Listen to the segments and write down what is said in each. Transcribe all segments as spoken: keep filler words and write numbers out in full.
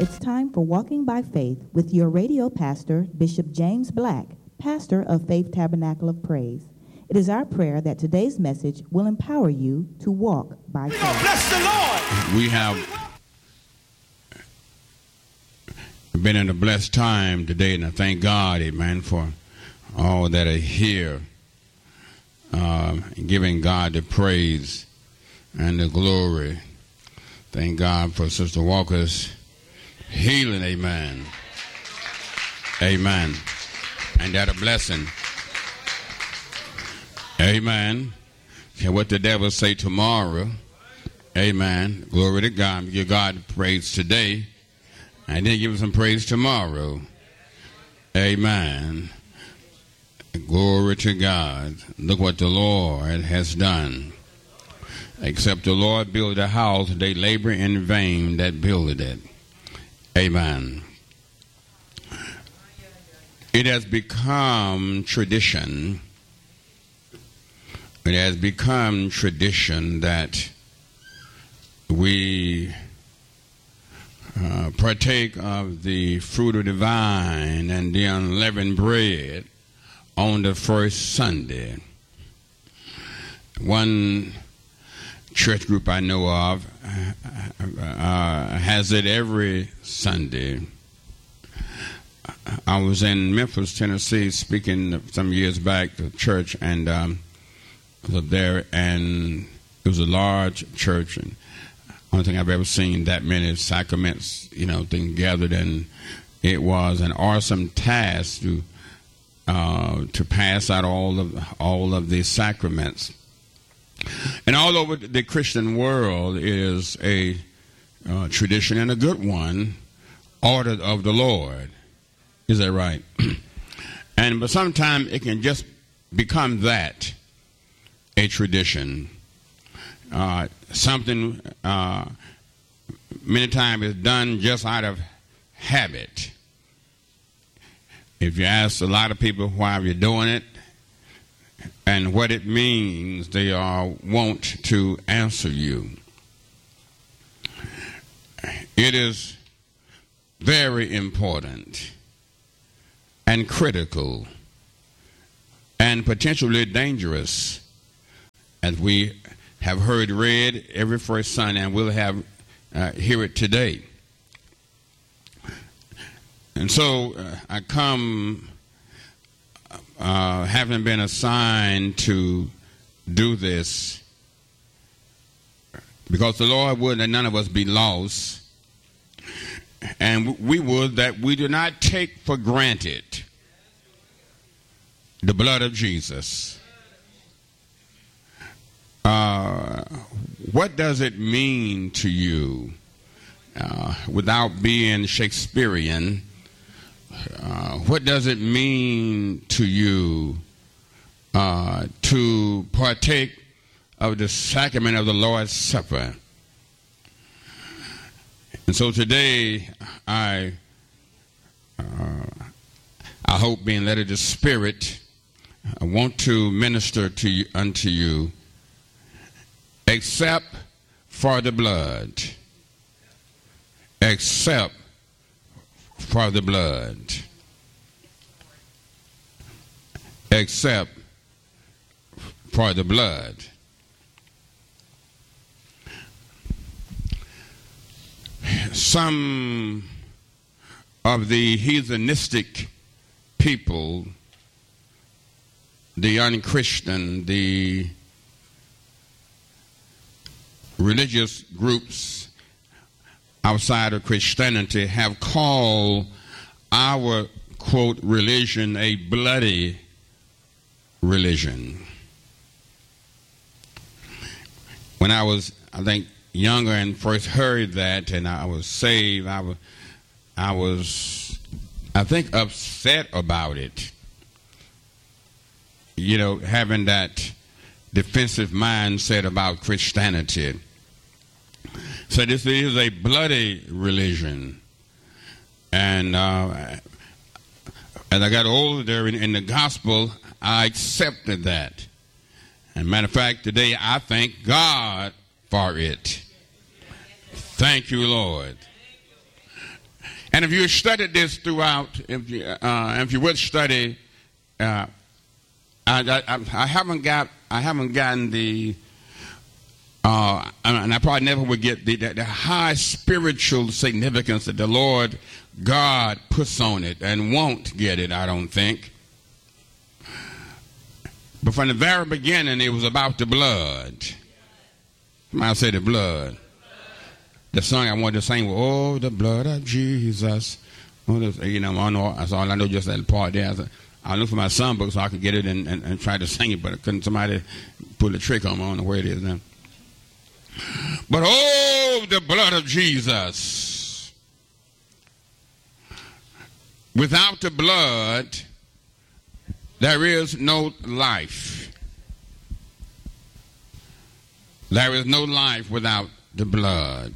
It's time for Walking by Faith with your radio pastor, Bishop James Black, pastor of Faith Tabernacle of Praise. It is our prayer that today's message will empower you to walk by faith. Bless the Lord. We have been in a blessed time today, and I thank God, amen, for all that are here, uh, giving God the praise and the glory. Thank God for Sister Walker's healing, amen. Amen. And that a blessing. Amen. And what the devil say tomorrow, amen. Glory to God. Give God praise today, and then give him some praise tomorrow. Amen. Glory to God. Look what the Lord has done. Except the Lord build a house, they labor in vain that builded it. Amen. It has become tradition. It has become tradition that we uh, partake of the fruit of the vine and the unleavened bread on the first Sunday. One church group I know of uh, has it every Sunday. I was in Memphis, Tennessee, speaking some years back to church, and um, I was up there, and it was a large church, and only thing I've ever seen that many sacraments, you know, things gathered, and it was an awesome task to uh, to pass out all of all of these sacraments. And all over the Christian world is a uh, tradition, and a good one, ordered of the Lord. Is that right? And but sometimes it can just become that, a tradition. Uh, something uh, many times is done just out of habit. If you ask a lot of people why you're doing it and what it means, they are wont to answer you. It is very important and critical and potentially dangerous, as we have heard read every first Sunday, and we'll have uh, hear it today. And so uh, I come uh, having been assigned to do this because the Lord would that none of us be lost. And we would that we do not take for granted the blood of Jesus. Uh, what does it mean to you, uh, without being Shakespearean, uh, what does it mean to you uh, to partake of the sacrament of the Lord's Supper? And so today, I, uh, I hope, being led of the Spirit, I want to minister to you, unto you, except for the blood, except for the blood, except for the blood. Some of the heathenistic people, the unchristian, the religious groups outside of Christianity have called our, quote, religion a bloody religion. When I was, I think, younger and first heard that, and I was saved, I was, I was, I think, upset about it. You know, having that defensive mindset about Christianity. So this is a bloody religion. And uh, as I got older in, in the gospel, I accepted that. And matter of fact, today I thank God for it. Thank you, Lord. And if you studied this throughout, if you, uh, if you would study, uh, I, I, I haven't got, I haven't gotten the, uh, and I probably never would get the, the, the high spiritual significance that the Lord God puts on it, and won't get it, I don't think. But from the very beginning, it was about the blood. Somebody say the blood. The song I wanted to sing was, "Oh, the blood of Jesus." Oh, you know, I know, that's all I know, just that part there. I looked for my songbook so I could get it and, and, and try to sing it, but I couldn't. Somebody pull a trick on me. I don't know where it is now. But oh, the blood of Jesus. Without the blood, there is no life. There is no life without the blood.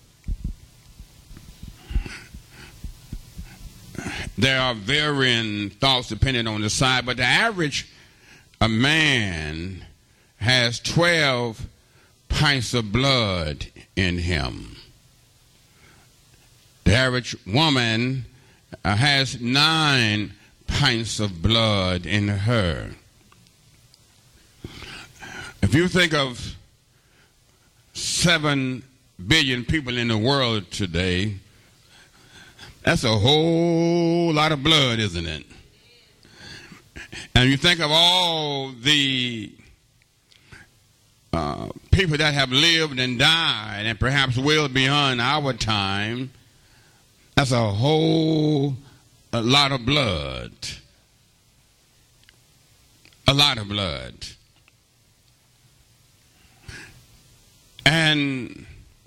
There are varying thoughts depending on the side, but the average a man has twelve pints of blood in him. The average woman uh, has nine pints of blood in her. If you think of seven billion people in the world today, that's a whole lot of blood, isn't it? And you think of all the uh, people that have lived and died and perhaps well beyond our time, that's a whole a lot of blood. A lot of blood. And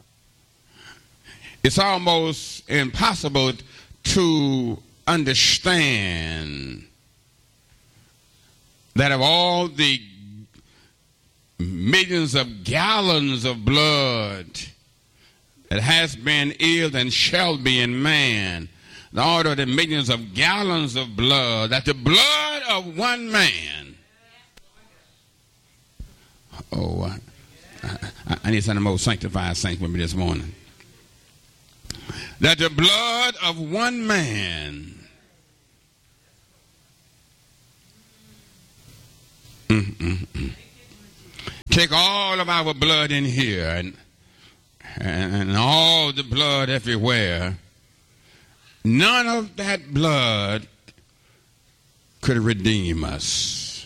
it's almost impossible to understand that of all the millions of gallons of blood that has been, is, and shall be in man, the order of the millions of gallons of blood, that the blood of one man, oh, I, I, I need some of the most sanctified saints with me this morning, that the blood of one man mm, mm, mm. take all of our blood in here and, and all the blood everywhere. None of that blood could redeem us.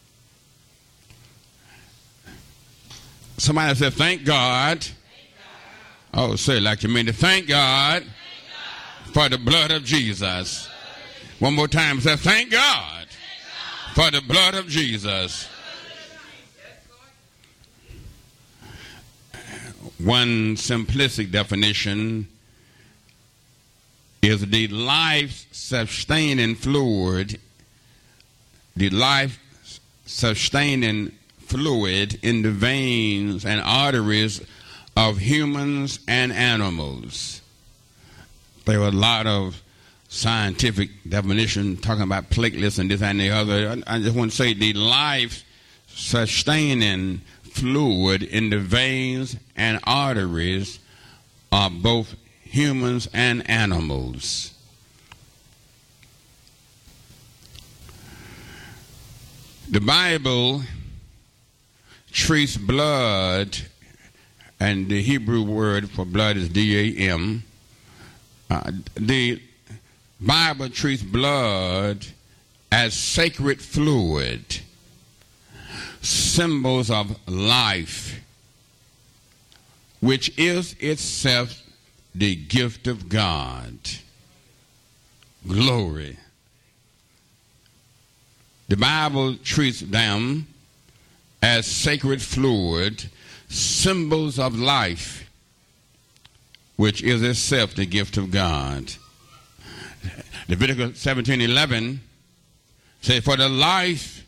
Somebody said, thank God. Oh, say it like you mean to. Thank God for the blood of Jesus. One more time, say, thank God for the blood of Jesus. One simplistic definition is the life-sustaining fluid, the life-sustaining fluid in the veins and arteries of humans and animals. There are a lot of scientific definition talking about platelets and this and the other. I just want to say the life-sustaining fluid in the veins and arteries of both humans and animals. The Bible treats blood, and the Hebrew word for blood is D A M. Uh, the Bible treats blood as sacred fluid, symbols of life, which is itself the gift of God. Glory. The Bible treats them as sacred fluid, symbols of life, which is itself the gift of God. Leviticus seventeen eleven says, for the life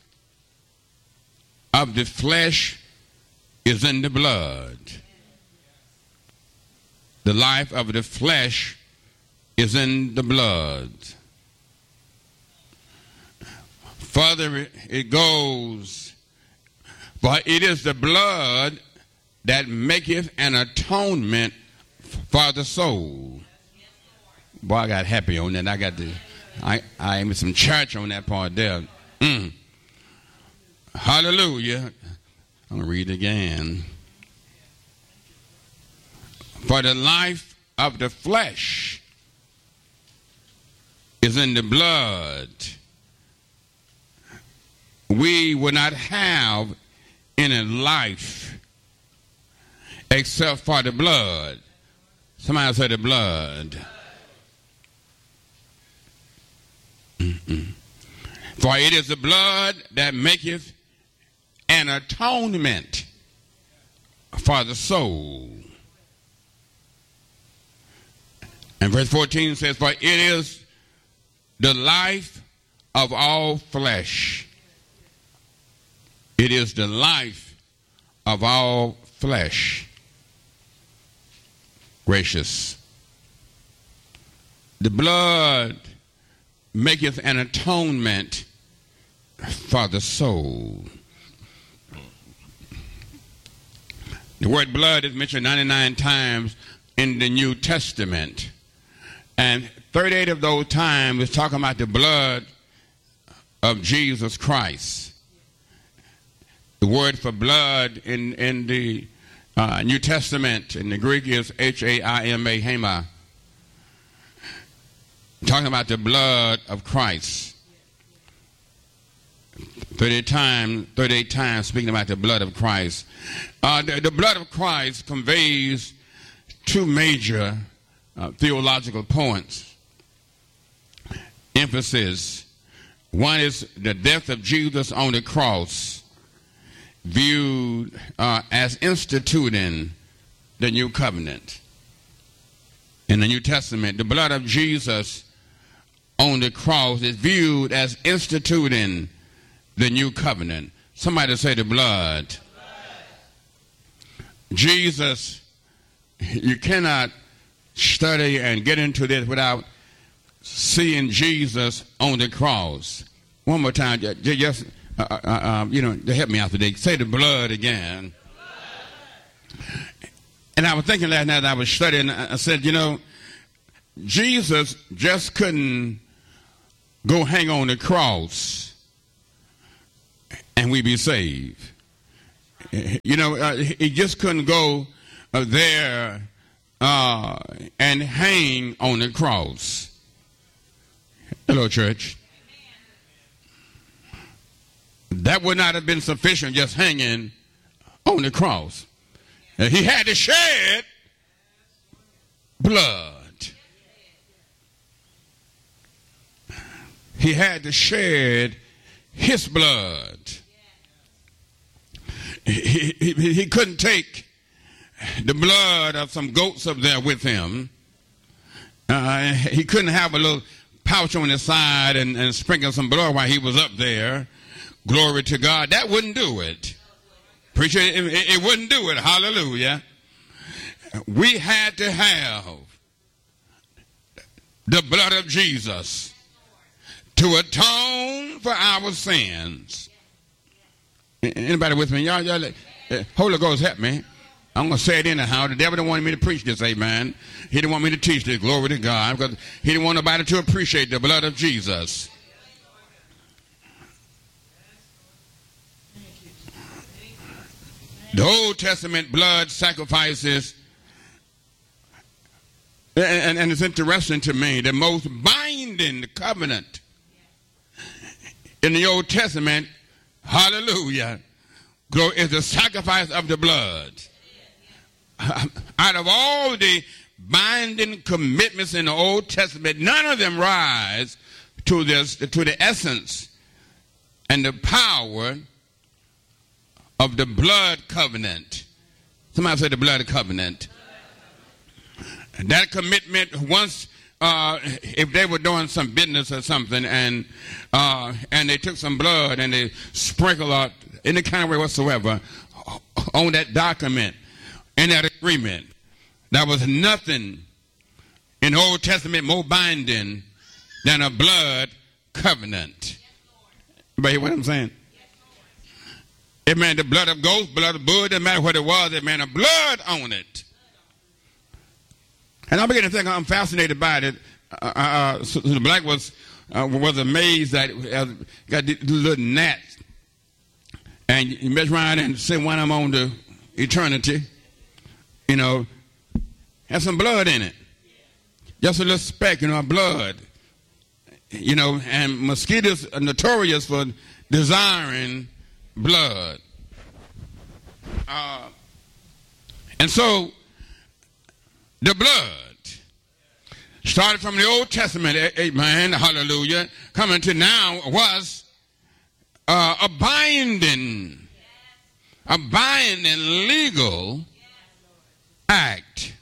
of the flesh is in the blood. The life of the flesh is in the blood. Further it goes, for it is the blood that maketh an atonement for the soul. Boy, I got happy on that. I got the, I, I aim some church on that part there. Mm. Hallelujah. I'm going to read it again. For the life of the flesh is in the blood. We will not have any life except for the blood. Somebody say the blood. Mm-mm. For it is the blood that maketh an atonement for the soul. And verse fourteen says, for it is the life of all flesh. It is the life of all flesh. Gracious. The blood maketh an atonement for the soul. The word blood is mentioned ninety-nine times in the New Testament. And thirty-eight of those times is talking about the blood of Jesus Christ. The word for blood in, in the uh, New Testament in the Greek is H A I M A, hema. Talking about the blood of Christ. thirty-eight times, thirty-eight times speaking about the blood of Christ. Uh, the, the blood of Christ conveys two major uh, theological points. Emphasis. One is the death of Jesus on the cross, viewed uh, as instituting the new covenant. In the New Testament, the blood of Jesus on the cross is viewed as instituting the new covenant. Somebody say the blood. The blood. Jesus, you cannot study and get into this without seeing Jesus on the cross. One more time, just uh, uh, uh, you know, to help me out today. Say the blood again. The blood. And I was thinking last night I was studying. I said, you know, Jesus just couldn't go hang on the cross and we be saved. You know, uh, he just couldn't go uh, there uh, and hang on the cross. Hello, church. That would not have been sufficient just hanging on the cross. Uh, he had to shed blood. He had to shed his blood. He, he, he couldn't take the blood of some goats up there with him. Uh, he couldn't have a little pouch on his side and, and sprinkle some blood while he was up there. Glory to God. That wouldn't do it. Preacher, it, it, it wouldn't do it. Hallelujah. We had to have the blood of Jesus to atone for our sins. Anybody with me? Y'all, y'all, uh, Holy Ghost, help me. I'm going to say it anyhow. The devil didn't want me to preach this, amen. He didn't want me to teach this, glory to God, because he didn't want nobody to appreciate the blood of Jesus. The Old Testament blood sacrifices, and, and it's interesting to me, the most binding covenant in the Old Testament, hallelujah, is the sacrifice of the blood. Out of all the binding commitments in the Old Testament, none of them rise to this, to the essence and the power of the blood covenant. Somebody say the blood covenant. That commitment, once uh, if they were doing some business or something and uh, and they took some blood and they sprinkled out any kind of way whatsoever on that document, in that agreement, there was nothing in the Old Testament more binding than a blood covenant. Everybody hear what I'm saying? It meant the blood of goats, blood of bull, didn't matter what it was, it meant a blood on it. And I began to think, I'm fascinated by it. uh, uh, Sister Black was uh, was amazed that uh, got the little gnats, and you mess around and send one of them on to eternity. You know, has some blood in it, just a little speck, you know, of blood. You know, and mosquitoes are notorious for desiring blood. Uh, and so, the blood started from the Old Testament, amen, hallelujah, coming to now was uh, a binding, a binding legal act.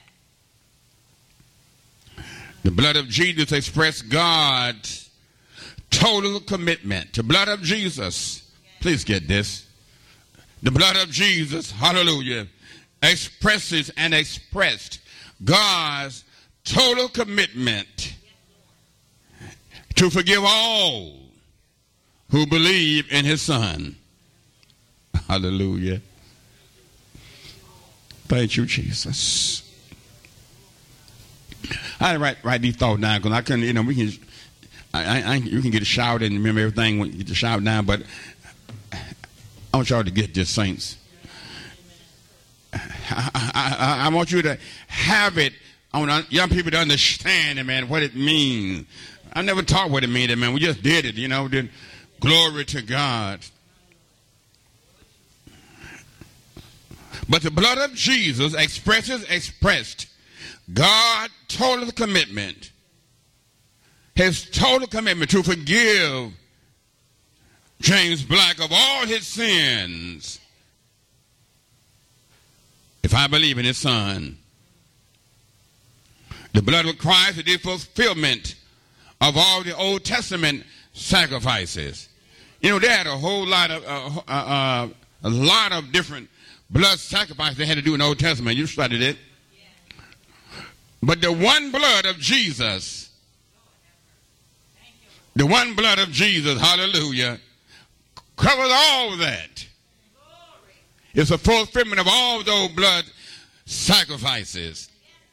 The blood of Jesus expressed God's total commitment. The blood of Jesus, please get this. The blood of Jesus, hallelujah, expresses and expressed God's total commitment to forgive all who believe in his Son. Hallelujah. Thank you, Jesus. I had to write, write these thoughts down because I couldn't, you know, we can, I, I, you can get a shout and remember everything when you get the shout down, but I want y'all to get this, saints. I, I, I want you to have it. I want young people to understand it, man, what it means. I never taught what it means, man. We just did it, you know. Did glory to God. But the blood of Jesus expresses, expressed God's total commitment, his total commitment to forgive James Black of all his sins if I believe in his Son. The blood of Christ is the fulfillment of all the Old Testament sacrifices. You know, they had a whole lot of uh, uh, uh, a lot of different blood sacrifices they had to do in the Old Testament. You studied it. But the one blood of Jesus, the one blood of Jesus, hallelujah, covers all that. It's a fulfillment of all those blood sacrifices.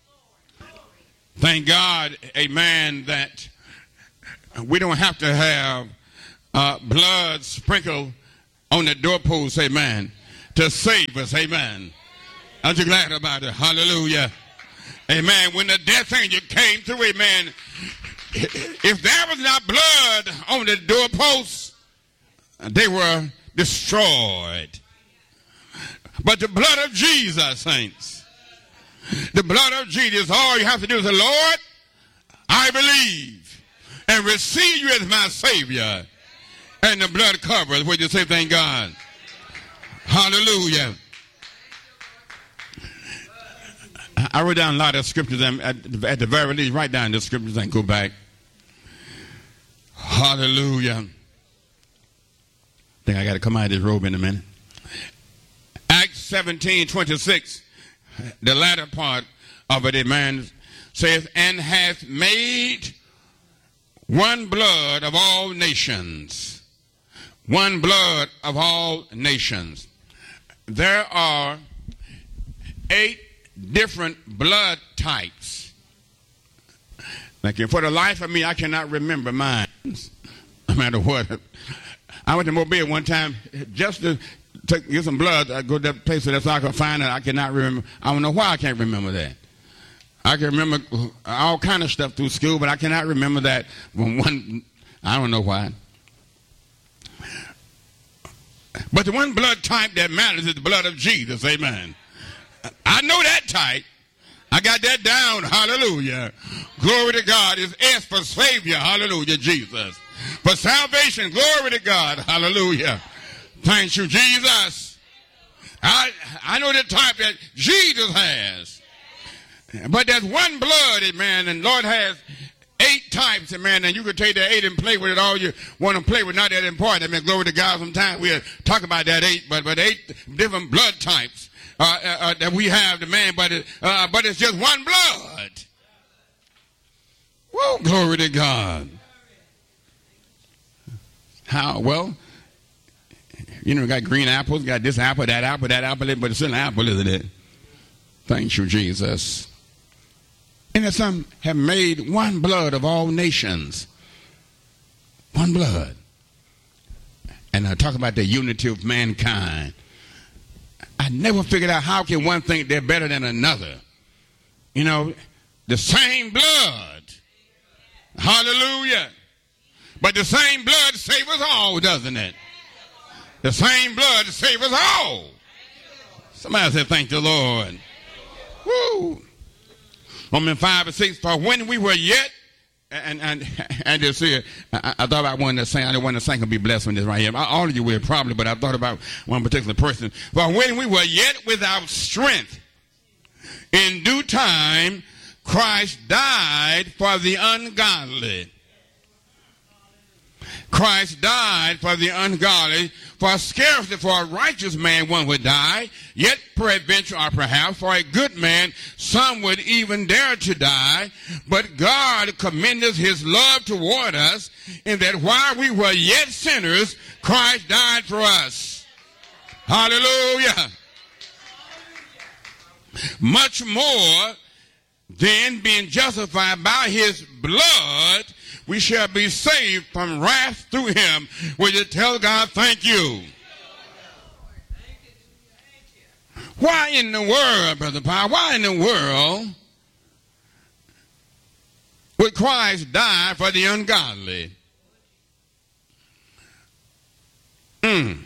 Thank God, amen, that we don't have to have uh, blood sprinkled on the doorpost, amen, to save us, amen. Aren't you glad about it? Hallelujah. Amen. When the death angel came through, amen, if there was not blood on the doorposts, they were destroyed. But the blood of Jesus, saints, the blood of Jesus, all you have to do is say, Lord, I believe and receive you as my Savior. And the blood covers. Would you say thank God? Hallelujah. I wrote down a lot of scriptures, and at, at the very least, write down the scriptures and go back. Hallelujah. I think I got to come out of this robe in a minute. Acts seventeen twenty-six, the latter part of it, amen, says, and hath made one blood of all nations. One blood of all nations. There are eight different blood types. Like, for the life of me, I cannot remember mine, no matter what. I went to Mobile one time just to take, get some blood. I go to that place so I could find it. I cannot remember. I don't know why I can't remember that. I can remember all kind of stuff through school, but I cannot remember that from one. I don't know why. But the one blood type that matters is the blood of Jesus. Amen. I know that type. I got that down. Hallelujah. Glory to God. It's S for Savior. Hallelujah, Jesus. For salvation. Glory to God. Hallelujah. Thank you, Jesus. I, I know the type that Jesus has. But there's one blood, amen, and Lord has eight types, amen, and you could take that eight and play with it all you want to play with. Not that important. I mean, glory to God. Sometimes we'll talk about that eight, but, but eight different blood types. Uh, uh, uh, that we have, the man, but it, uh, but it's just one blood. Whoa, glory to God. How? Well, you know, we got green apples, got this apple, that apple, that apple, but it's still an apple, isn't it? Thank you, Jesus. And that some have made one blood of all nations. One blood. And I talk about the unity of mankind. I never figured out how can one think they're better than another. You know, the same blood. Hallelujah. But the same blood saves us all, doesn't it? The same blood saves us all. Somebody said, thank the Lord. Woo. Romans five and six, for when we were yet, and and and just see it, I, I thought about one that sang, I didn't want to sing and be blessed with this right here. All of you will probably, but I thought about one particular person. For when we were yet without strength, in due time, Christ died for the ungodly. Christ died for the ungodly, for scarcely for a righteous man one would die, yet peradventure or perhaps for a good man some would even dare to die. But God commendeth his love toward us, in that while we were yet sinners, Christ died for us. Hallelujah. Much more, then, being justified by his blood, we shall be saved from wrath through him. Will you tell God thank you? Why in the world, Brother Powell, why in the world would Christ die for the ungodly? Mm.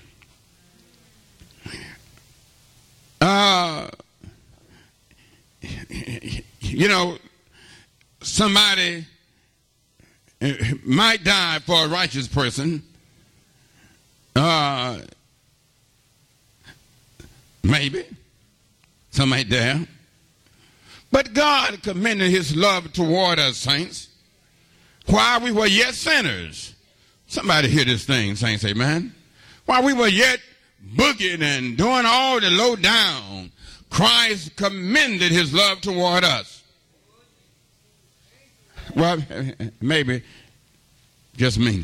Uh, you know, somebody might die for a righteous person. Uh, maybe. Some might dare. But God commended his love toward us, saints, while we were yet sinners. Somebody hear this thing, saints, amen. While we were yet boogieing and doing all the low down, Christ commended his love toward us. Well, maybe just me.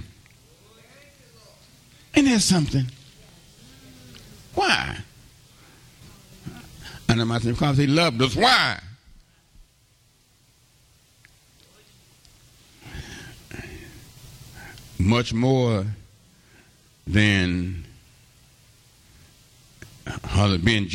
Ain't that something? Why? And I'm asking because he loved us. Why? Much more than being